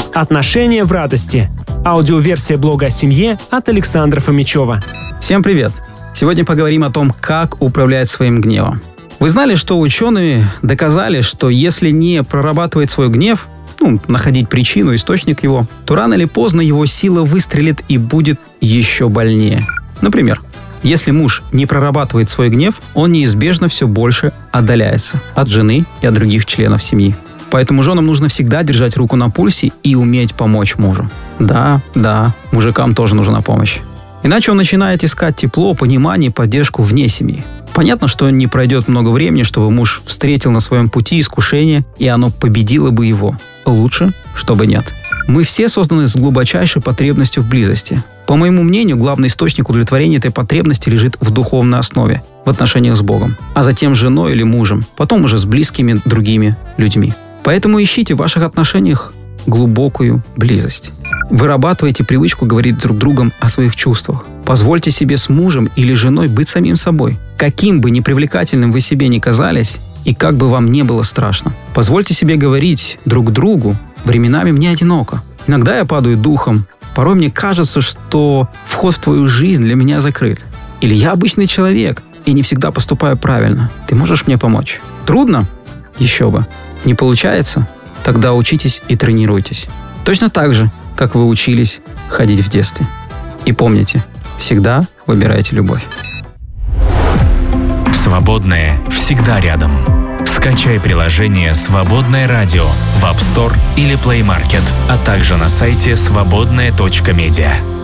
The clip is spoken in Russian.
Отношения в радости. Аудиоверсия блога о семье от Александра Фомичева. Всем привет! Сегодня поговорим о том, как управлять своим гневом. Вы знали, что ученые доказали, что если не прорабатывать свой гнев, находить причину, источник его, то рано или поздно его сила выстрелит и будет еще больнее. Например, если муж не прорабатывает свой гнев, он неизбежно все больше отдаляется от жены и от других членов семьи. Поэтому женам нужно всегда держать руку на пульсе и уметь помочь мужу. Да, мужикам тоже нужна помощь. Иначе он начинает искать тепло, понимание и поддержку вне семьи. Понятно, что не пройдет много времени, чтобы муж встретил на своем пути искушение, и оно победило бы его. Лучше, чтобы нет. Мы все созданы с глубочайшей потребностью в близости. По моему мнению, главный источник удовлетворения этой потребности лежит в духовной основе, в отношениях с Богом, а затем с женой или мужем, потом уже с близкими другими людьми. Поэтому ищите в ваших отношениях глубокую близость. Вырабатывайте привычку говорить друг другом о своих чувствах. Позвольте себе с мужем или женой быть самим собой. Каким бы непривлекательным вы себе ни казались, и как бы вам не было страшно. Позвольте себе говорить друг другу: временами мне одиноко. Иногда я падаю духом. Порой мне кажется, что вход в твою жизнь для меня закрыт. Или я обычный человек и не всегда поступаю правильно. Ты можешь мне помочь? Трудно? Еще бы. Не получается? Тогда учитесь и тренируйтесь. Точно так же, как вы учились ходить в детстве. И помните, всегда выбирайте любовь. Свободное всегда рядом. Скачай приложение «Свободное радио» в App Store или Play Market, а также на сайте свободное.медиа.